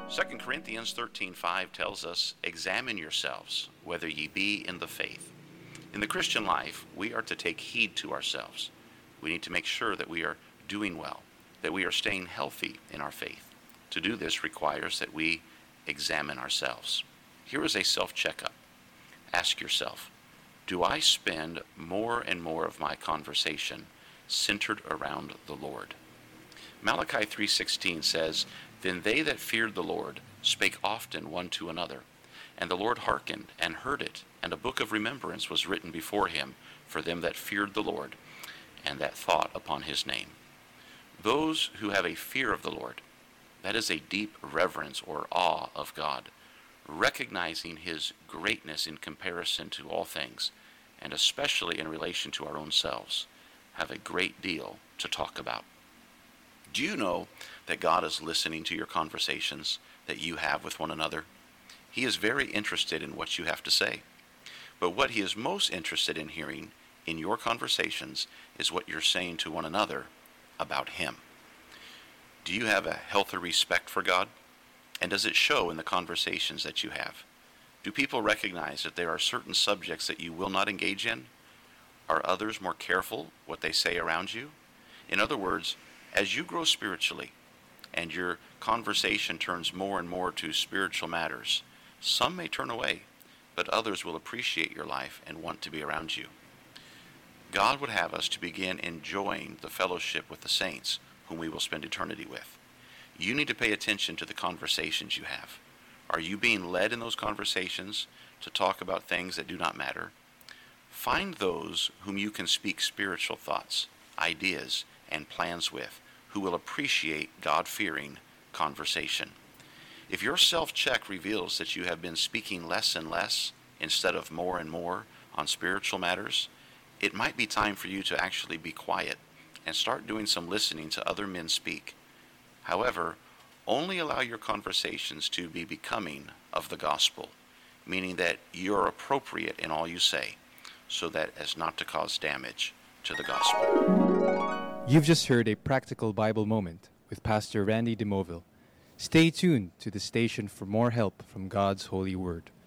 2 Corinthians 13:5 tells us, "Examine yourselves, whether ye be in the faith." In the Christian life, we are to take heed to ourselves. We need to make sure that we are doing well, that we are staying healthy in our faith. To do this requires that we examine ourselves. Here is a self-checkup. Ask yourself, do I spend more and more of my conversation centered around the Lord? Malachi 3:16 says, "Then they that feared the Lord spake often one to another, and the Lord hearkened and heard it, and a book of remembrance was written before him for them that feared the Lord, and that thought upon his name." Those who have a fear of the Lord, that is a deep reverence or awe of God, recognizing his greatness in comparison to all things, and especially in relation to our own selves, have a great deal to talk about. Do you know that God is listening to your conversations that you have with one another? He is very interested in what you have to say. But what he is most interested in hearing in your conversations is what you're saying to one another about him. Do you have a healthy respect for God? And does it show in the conversations that you have? Do people recognize that there are certain subjects that you will not engage in? Are others more careful what they say around you? In other words, as you grow spiritually and your conversation turns more and more to spiritual matters, some may turn away, but others will appreciate your life and want to be around you. God would have us to begin enjoying the fellowship with the saints whom we will spend eternity with. You need to pay attention to the conversations you have. Are you being led in those conversations to talk about things that do not matter? Find those whom you can speak spiritual thoughts, ideas, and plans with, who will appreciate God-fearing conversation. If your self-check reveals that you have been speaking less and less instead of more and more on spiritual matters, it might be time for you to actually be quiet and start doing some listening to other men speak. However, only allow your conversations to be becoming of the gospel, meaning that you're appropriate in all you say, so that as not to cause damage to the gospel. You've just heard a practical Bible moment with Pastor Randy DeMoville. Stay tuned to the station for more help from God's holy word.